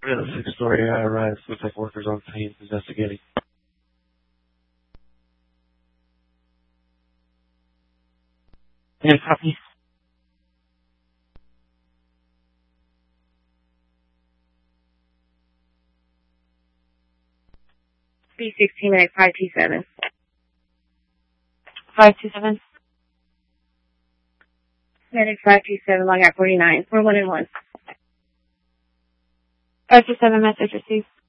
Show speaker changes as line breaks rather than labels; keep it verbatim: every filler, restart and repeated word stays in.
Yeah, the six-story high-rise. Looks like workers on scene investigating. Yeah, copy.
B sixteen at five two seven.
five two seven.
Medic five two seven, log out forty-nine. We're one and one.
five two seven, message received.